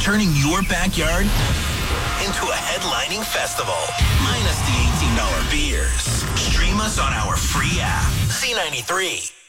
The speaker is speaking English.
turning your backyard into a headlining festival. Minus the $18 beers. Stream us on our free app, C93.